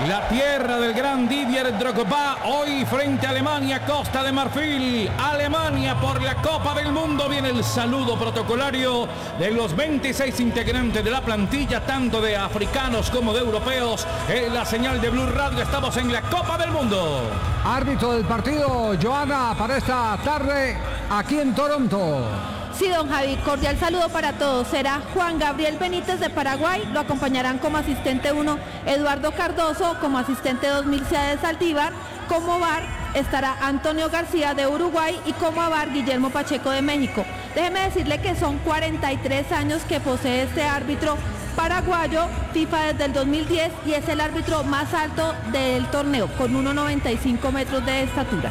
la tierra del gran Didier Drogba, hoy frente a Alemania, Costa de Marfil. Alemania por la Copa del Mundo. Viene el saludo protocolario de los 26 integrantes de la plantilla, tanto de africanos como de europeos. En la señal de Blue Radio estamos en la Copa del Mundo. Árbitro del partido, Joana, para esta tarde aquí en Toronto. Sí, don Javi, cordial saludo para todos. Será Juan Gabriel Benítez de Paraguay, lo acompañarán como asistente 1 Eduardo Cardoso, como asistente 2 Mircea Saldívar, como VAR estará Antonio García de Uruguay y como VAR Guillermo Pacheco de México. Déjeme decirle que son 43 años que posee este árbitro paraguayo, FIFA desde el 2010, y es el árbitro más alto del torneo, con 1,95 metros de estatura.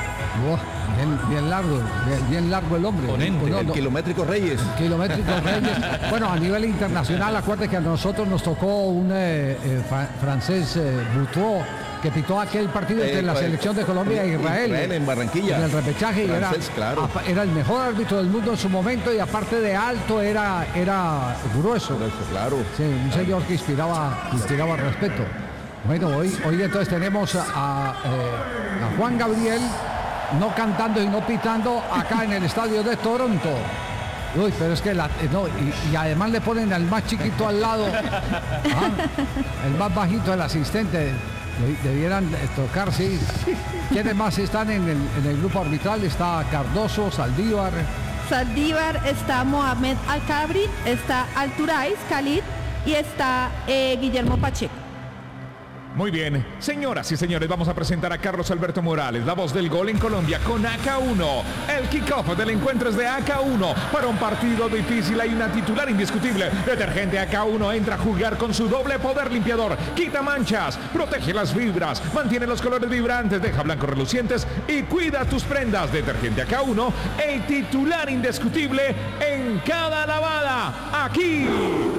Bien largo el hombre. El kilométrico Reyes. Bueno, a nivel internacional, acuérdate que a nosotros nos tocó un francés, Boutreau, que pitó aquel partido entre la selección de Colombia e Israel en Barranquilla. En el repechaje, francés, era el mejor árbitro del mundo en su momento, y aparte de alto era grueso. Claro. Sí, un señor que inspiraba respeto. Bueno, hoy entonces tenemos a Juan Gabriel, no cantando y no pitando acá en el estadio de Toronto. Uy, pero es que y además le ponen al más chiquito al lado, el más bajito, el asistente. Debieran tocar, sí. ¿Quiénes más están en el grupo arbitral? Está Cardoso, Saldívar, está Mohamed Al-Kabri, está Alturais Khalid y está Guillermo Pacheco. Muy bien, señoras y señores, vamos a presentar a Carlos Alberto Morales, la voz del gol en Colombia con AK1. El kickoff del encuentro es de AK1. Para un partido difícil hay una titular indiscutible. Detergente AK1 entra a jugar con su doble poder limpiador. Quita manchas, protege las fibras, mantiene los colores vibrantes, deja blancos relucientes y cuida tus prendas. Detergente AK1, el titular indiscutible en cada lavada. Aquí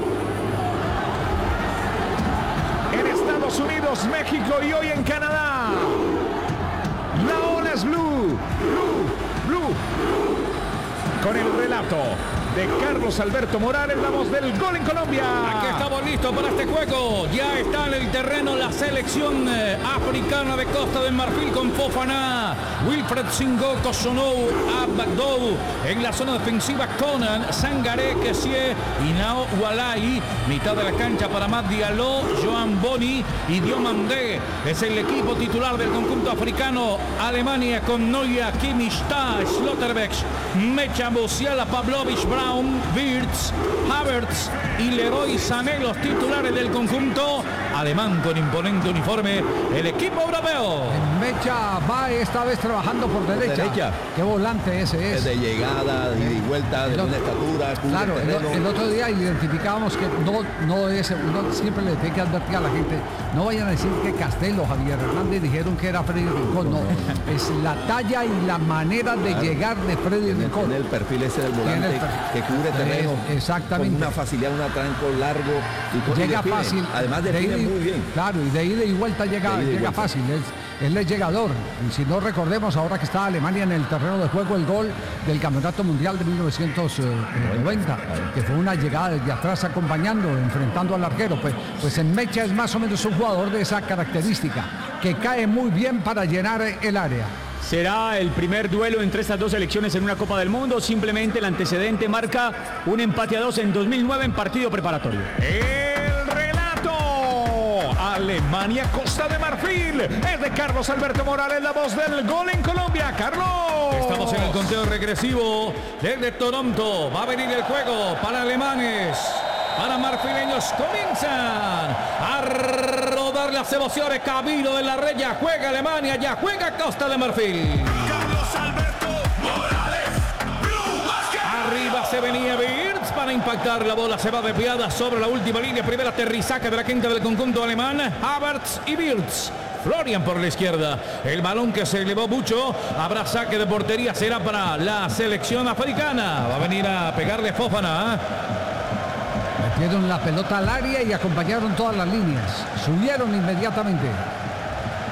en Estados Unidos, México y hoy en Canadá. La ola es blue. Con el relato de Carlos Alberto Morales, la voz del gol en Colombia. Aquí estamos listos para este juego. Ya está en el terreno la selección africana de Costa de Marfil con Fofana, Wilfred Singo, Cosonou, Abdou. En la zona defensiva, Conan, Sangaré, Kessie, Inao Walai. Mitad de la cancha para Matt Diallo, Joan Boni y Diomandé. Es el equipo titular del conjunto africano. Alemania con Neuer, Kimmich, Tah, Schlotterbeck, Mecha, Musiala, Pavlovich, Brown, Wirtz, Havertz y Leroy Sané, los titulares del conjunto alemán con imponente uniforme, el equipo europeo. Mecha va esta vez trabajando por derecha. Qué volante ese es. De llegada, de vuelta, de buena estatura. Claro, el otro día identificábamos que no es, uno siempre le tiene que advertir a la gente, no vayan a decir que Castelo, Javier Hernández dijeron que era Freddy Rincón. No, es la talla y la manera de llegar de Freddy Rincón. Tiene el perfil ese del volante que cubre terreno. Exactamente. Con una facilidad, un atranco largo. Llega define, fácil. Además define muy bien. Claro, y de ida y vuelta llega fácil. Él es llegador. Y si no recordemos, ahora que está Alemania en el terreno de juego, el gol del Campeonato Mundial de 1990, que fue una llegada desde atrás acompañando, enfrentando al arquero. Pues en Mecha es más o menos un jugador de esa característica, que cae muy bien para llenar el área. Será el primer duelo entre estas dos selecciones en una Copa del Mundo. Simplemente el antecedente marca un empate a 2 en 2009 en partido preparatorio. El relato Alemania, Costa de Marfil es de Carlos Alberto Morales, la voz del gol en Colombia. Carlos, estamos en el conteo regresivo desde Toronto. Va a venir el juego para alemanes. Para marfileños comienzan a rodar las emociones. Camino de la red, ya juega Alemania, ya juega Costa de Marfil. Carlos Alberto Morales, Blue Basket. Arriba se venía Wirtz para impactar, la bola se va desviada sobre la última línea. Primer aterrizaje de la quinta del conjunto alemán. Havertz y Wirtz. Florian por la izquierda. El balón que se elevó mucho. Habrá saque de portería, será para la selección africana. Va a venir a pegarle Fofana. Metieron la pelota al área y acompañaron todas las líneas. Subieron inmediatamente.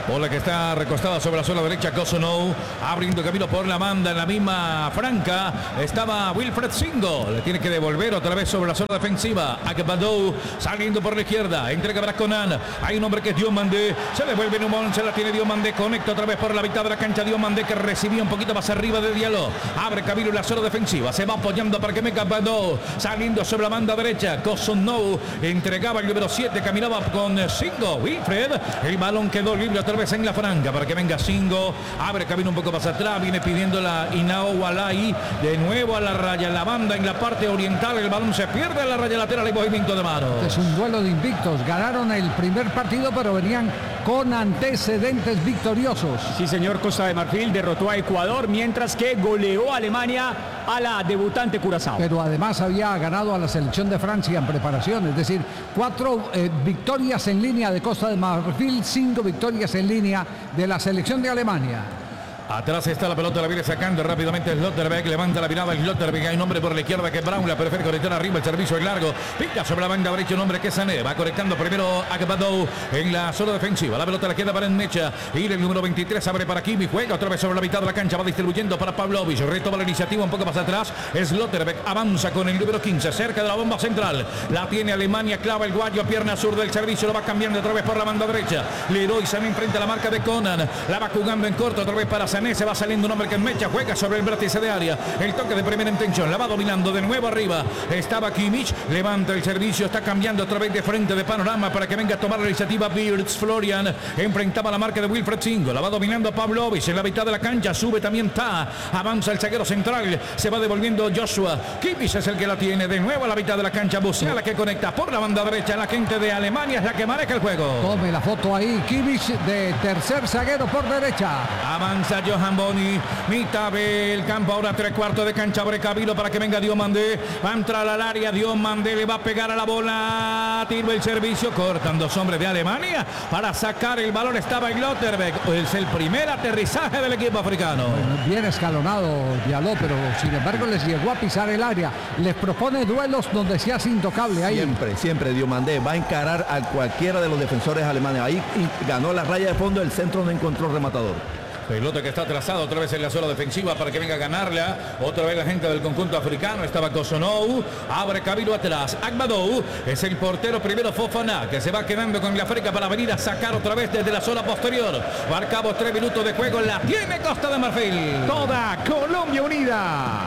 Bola que está recostada sobre la zona derecha. Cosonou abriendo camino por la banda en la misma franca. Estaba Wilfred Singo. Le tiene que devolver otra vez sobre la zona defensiva. Agbadou saliendo por la izquierda. Entrega para Conan. Hay un hombre que es Diomandé. Se devuelve Numón. Se la tiene Diomandé. Conecta otra vez por la mitad de la cancha. Diomandé que recibía un poquito más arriba de Diallo. Abre camino en la zona defensiva. Se va apoyando para que venga Agbadou. Saliendo sobre la banda derecha. Cosonou entregaba el número 7. Caminaba con Singo. Wilfred. El balón quedó libre otra vez en la franca para que venga Singo. Abre camino un poco más atrás. Viene pidiendo la Inao Walai. De nuevo a la raya. La banda en la parte oriental. El balón se pierde en la raya lateral y movimiento de mano. Es un duelo de invictos. Ganaron el primer partido, pero venían con antecedentes victoriosos. Sí, señor. Costa de Marfil derrotó a Ecuador, mientras que goleó a Alemania a la debutante Curazao. Pero además había ganado a la selección de Francia en preparación, es decir, 4 victorias en línea de Costa de Marfil, 5 victorias en línea de la selección de Alemania. Atrás está la pelota, la viene sacando rápidamente Slotterbeck, levanta la mirada Slotterbeck, hay un hombre por la izquierda que Brown la prefiere conectar arriba, el servicio es largo, pica sobre la banda derecha un hombre que es Sané, va conectando primero a Agbadou en la zona defensiva, la pelota la queda para Enmecha, y el número 23 abre para Kimi, juega otra vez sobre la mitad de la cancha, va distribuyendo para Pavlovich, retoma la iniciativa un poco más atrás, Slotterbeck avanza con el número 15, cerca de la bomba central, la tiene Alemania, clava el guayo, pierna zurda del servicio, lo va cambiando otra vez por la banda derecha, Leroy Sané enfrente a la marca de Conan, la va jugando en corto otra vez para Sané, se va saliendo un hombre que Mecha juega sobre el vértice de área, el toque de primera intención, la va dominando de nuevo arriba, estaba Kimmich, levanta el servicio, está cambiando otra vez de frente de panorama para que venga a tomar la iniciativa Birds, Florian, enfrentaba la marca de Wilfred Singo, la va dominando Pavlovich en la mitad de la cancha, sube también Ta, avanza el zaguero central, se va devolviendo Joshua, Kimmich es el que la tiene, de nuevo a la mitad de la cancha, Musiala que conecta por la banda derecha, la gente de Alemania es la que maneja el juego. Tome la foto ahí, Kimmich de tercer zaguero por derecha. Avanza Johan Boni, mitad del campo, ahora 3/4 de cancha, abre camino para que venga Diomandé, va a entrar al área, Diomandé le va a pegar a la bola, tiro el servicio, cortan 2 hombres de Alemania para sacar el balón, estaba Slotterbeck, es el primer aterrizaje del equipo africano. Bien escalonado Diallo, pero sin embargo les llegó a pisar el área, les propone duelos donde se hace intocable ahí. Siempre Diomandé va a encarar a cualquiera de los defensores alemanes, ahí ganó la raya de fondo, el centro no encontró rematador. Pelota que está trazada otra vez en la zona defensiva para que venga a ganarla. Otra vez la gente del conjunto africano. Estaba Cosonou. Abre camino atrás. Agbadou es el portero primero. Fofana que se va quedando con la África para venir a sacar otra vez desde la zona posterior. Marcamos 3 minutos de juego. La tiene Costa de Marfil. Toda Colombia unida.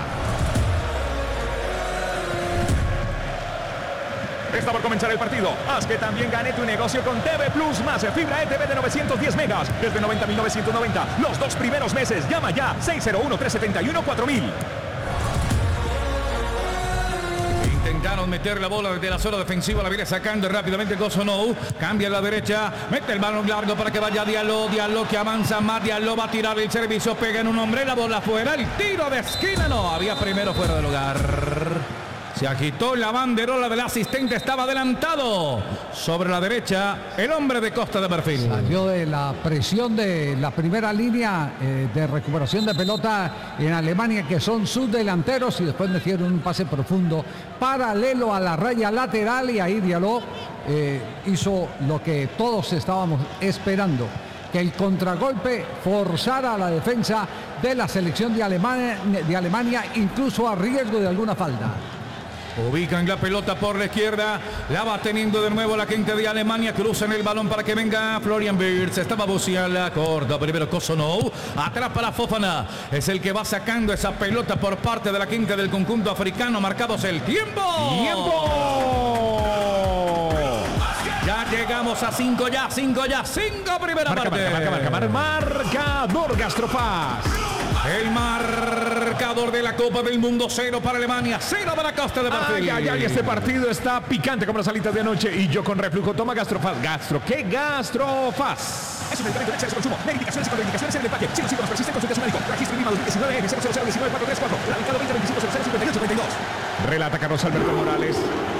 Está por comenzar el partido. Haz que también gane tu negocio con TV Plus más fibra ETV de 910 megas desde 90.990. Los 2 primeros meses. Llama ya 601-371-4000. Intentaron meter la bola desde la zona defensiva, la viene sacando rápidamente Cosonou, cambia a la derecha, mete el balón largo para que vaya Diallo que avanza más, Diallo va a tirar el servicio, pega en un hombre, la bola fuera, el tiro de esquina, no, había primero fuera de lugar. Se agitó la banderola del asistente, estaba adelantado. Sobre la derecha, el hombre de Costa de Marfil. Salió de la presión de la primera línea de recuperación de pelota en Alemania, que son sus delanteros, y después metieron un pase profundo paralelo a la raya lateral, y ahí Diallo hizo lo que todos estábamos esperando, que el contragolpe forzara a la defensa de la selección de Alemania, incluso a riesgo de alguna falta. Ubican la pelota por la izquierda, la va teniendo de nuevo la gente de Alemania, cruzan el balón para que venga Florian Wirtz, estaba Musiala, corta primero Cosonou, atrás para Fofana, es el que va sacando esa pelota por parte de la gente del conjunto africano, marcados el tiempo. Ya llegamos a 5 primera parte. Marcador Gastrofaz. El marcador de la Copa del Mundo, 0 para Alemania, 0 para Costa de Marfil. Ay, este partido está picante como las alitas de anoche, y yo con reflujo. Toma Gastrofaz. ¿Qué Gastrofaz? Es un medicamento de exceso de consumo. Medicaciones y contraindicaciones en el empaque. Si los síntomas persisten, consulte a su médico. Registro INVIMA 2019 N00019 434. Radicado 2025 00 52. Relata Carlos Alberto Morales.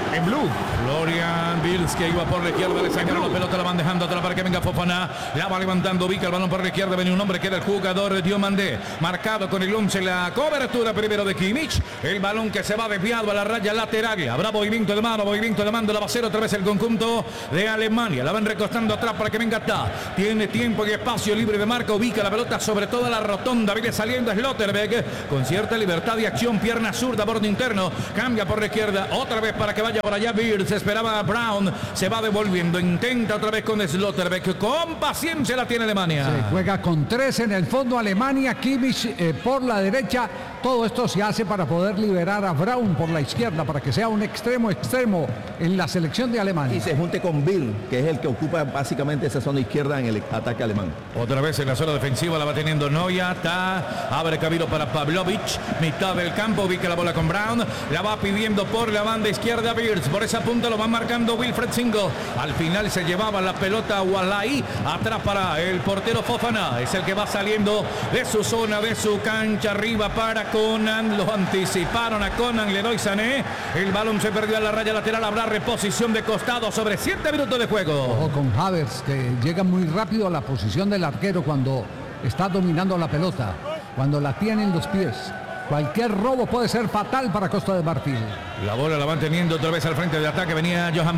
en Blue. Florian Wirtz, que iba por la izquierda, le sacaron la pelota, la van dejando atrás para que venga Fofana, la va levantando, ubica el balón por la izquierda, venía un hombre que era el jugador Diomandé, marcado con el 11, la cobertura primero de Kimmich, el balón que se va desviado a la raya lateral, habrá movimiento de mano, la va a hacer otra vez el conjunto de Alemania, la van recostando atrás para que venga Ta, tiene tiempo y espacio libre de marca, ubica la pelota sobre toda la rotonda, viene saliendo Slotterbeck con cierta libertad de acción, pierna zurda, borde interno, cambia por la izquierda, otra vez para que vaya por allá Wirtz, esperaba a Brown, se va devolviendo, intenta otra vez con Slotterbeck, con paciencia la tiene Alemania. Se juega con 3 en el fondo Alemania, Kimmich por la derecha, todo esto se hace para poder liberar a Brown por la izquierda, para que sea un extremo en la selección de Alemania. Y se junte con Bill, que es el que ocupa básicamente esa zona izquierda en el ataque alemán. Otra vez en la zona defensiva la va teniendo Neuer, abre camino para Pavlovic, mitad del campo, ubica la bola con Brown, la va pidiendo por la banda izquierda Wirtz, por esa punta lo va marcando Wilfried Singo, al final se llevaba la pelota Wallahi, atrás para el portero Fofana, es el que va saliendo de su zona, de su cancha, arriba para Conan, lo anticiparon a Conan, Leroy Sané, el balón se perdió a la raya lateral, habrá reposición de costado sobre 7 minutos de juego. Ojo con Havertz, que llega muy rápido a la posición del arquero cuando está dominando la pelota, cuando la tiene en los pies. Cualquier robo puede ser fatal para Costa de Marfil. La bola la van teniendo otra vez al frente de ataque. Venía Johan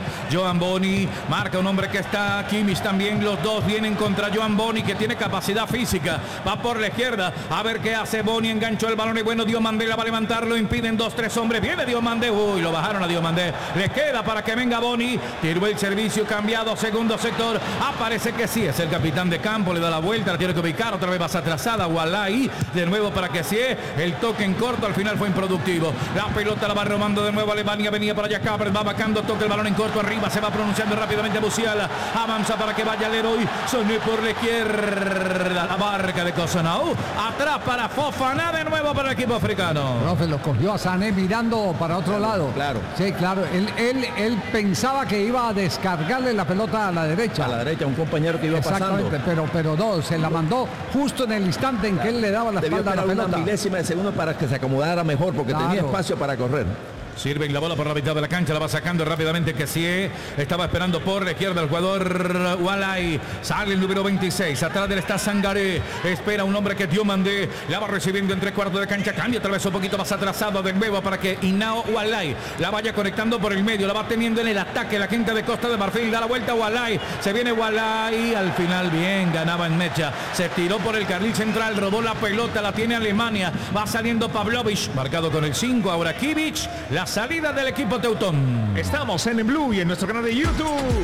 Boni marca un hombre que está. Kimmich también. Los dos vienen contra Johan Boni, que tiene capacidad física. Va por la izquierda. A ver qué hace Boni. Enganchó el balón y bueno, Diomandé la va a levantar. Lo impiden 2-3 hombres. Viene Diomandé. Uy, lo bajaron a Diomandé. Le queda para que venga Boni. Tiró el servicio cambiado. Segundo sector. Aparece que sí. Es el capitán de campo. Le da la vuelta. La tiene que ubicar. Otra vez más atrasada. Wallahi. De nuevo para que sí. El toque en corto al final fue improductivo. La pelota la va robando de nuevo Alemania. Venía para allá Cabres, va vacando, toca el balón en corto arriba, se va pronunciando rápidamente Musiala, avanza para que vaya Leroy, Soné por la izquierda, la barca de Kosanau, atrás para Fofana, de nuevo para el equipo africano. Profe, lo cogió a Sané mirando para otro lado. Claro. Sí, claro. Él pensaba que iba a descargarle la pelota a la derecha. A la derecha, un compañero que iba pasando. Pero no, se la mandó justo en el instante en que él le daba la espalda a la pelota. Una milésima de segundo para que se acomodara mejor, porque tenía espacio para correr. Sirven la bola por la mitad de la cancha, la va sacando rápidamente Kessie. Estaba esperando por la izquierda el jugador Wallahi. Sale el número 26. Atrás de él está Sangaré. Espera un hombre que Diomandé. La va recibiendo en 3/4 de cancha. Cambia otra vez un poquito más atrasado de nuevo para que Inao Wallahi la vaya conectando por el medio. La va teniendo en el ataque la gente de Costa de Marfil. Da la vuelta a Wallahi. Se viene Wallahi. Al final bien ganaba en mecha. Se tiró por el carril central. Robó la pelota. La tiene Alemania. Va saliendo Pavlovic. Marcado con el 5. Ahora Kimmich. La salida del equipo teutón. Estamos en Blue y en nuestro canal de YouTube.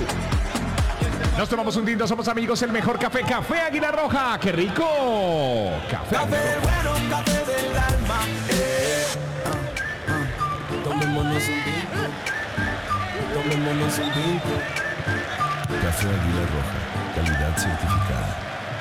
Nos tomamos un tinto, somos amigos, el mejor café, Café Águila Roja. ¡Qué rico! Café bueno, café del alma. Tomémonos un tinto. Tomémonos un tinto. Café Águila Roja, calidad certificada.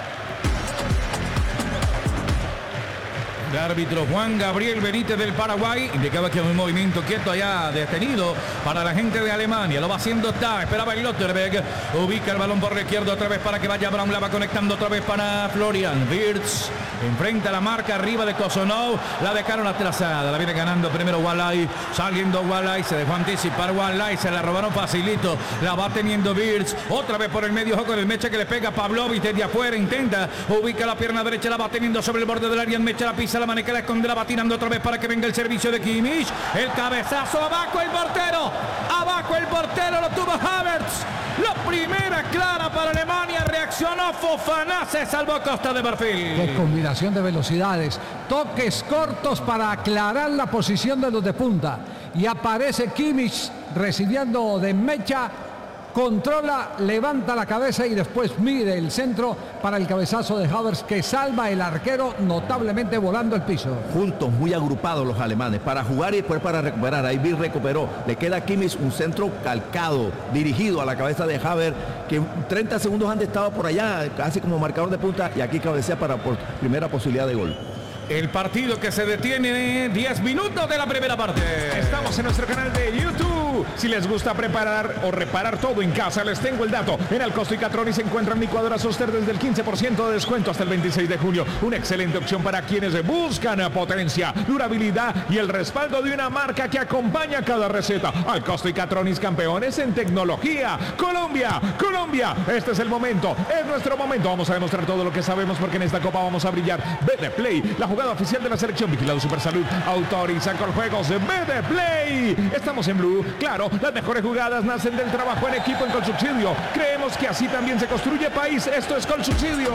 El árbitro Juan Gabriel Benítez del Paraguay indicaba que un movimiento quieto allá detenido para la gente de Alemania. Lo va haciendo Ta, esperaba el Lotterbeck, ubica el balón por la izquierda otra vez para que vaya Brown, la va conectando otra vez para Florian Wirtz, enfrenta la marca arriba de Kosonou, la dejaron atrasada, la viene ganando primero Wallahi, saliendo Wallahi, se dejó anticipar Wallahi, se la robaron facilito, la va teniendo Wirtz, otra vez por el medio, ojo con el Mecha que le pega Pavlovic desde afuera, intenta, ubica la pierna derecha, la va teniendo sobre el borde del área, Mecha la pisa, la maneja, la esconde, la va tirando otra vez para que venga el servicio de Kimmich, el cabezazo, abajo el portero, lo tuvo Havertz, la primera clara para Alemania, reaccionó Fofana, se salvó Costa de Marfil. Qué combinación de velocidades, toques cortos para aclarar la posición de los de punta, y aparece Kimmich recibiendo de Mecha, controla, levanta la cabeza y después mide el centro para el cabezazo de Havertz que salva el arquero notablemente volando el piso. Juntos, muy agrupados los alemanes, para jugar y después para recuperar. Ahí Bill recuperó. Le queda a Kimmich un centro calcado, dirigido a la cabeza de Havertz, que 30 segundos antes estaba por allá, casi como marcador de punta, y aquí cabecea para por primera posibilidad de gol. El partido que se detiene 10 minutos de la primera parte. Estamos en nuestro canal de YouTube. Blue. Si les gusta preparar o reparar todo en casa, les tengo el dato. En Alcosto y Catroni se encuentran licuadoras Oster desde el 15% de descuento hasta el 26 de junio. Una excelente opción para quienes buscan potencia, durabilidad y el respaldo de una marca que acompaña cada receta. Alcosto y Catronis, campeones en tecnología. Colombia, este es el momento, es nuestro momento. Vamos a demostrar todo lo que sabemos porque en esta copa vamos a brillar. BD Play, la jugada oficial de la selección. Vigilado Supersalud, autoriza con juegos de BD Play. Estamos en Blue. Claro, las mejores jugadas nacen del trabajo en equipo en Colsubsidio. Creemos que así también se construye país. Esto es Colsubsidio.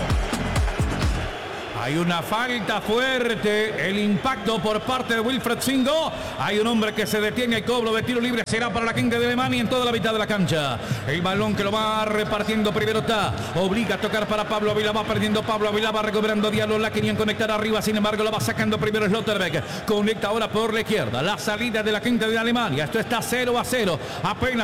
Hay una falta fuerte, el impacto por parte de Wilfred Singo. Hay un hombre que se detiene, el cobro de tiro libre será para la quinta de Alemania en toda la mitad de la cancha. El balón que lo va repartiendo primero está, obliga a tocar para Pablo Ávila, va perdiendo Pablo Ávila, va recuperando Diallo, la querían conectar arriba, sin embargo la va sacando primero Slotterbeck. Conecta ahora por la izquierda, la salida de la quinta de Alemania. Esto está 0-0, apenas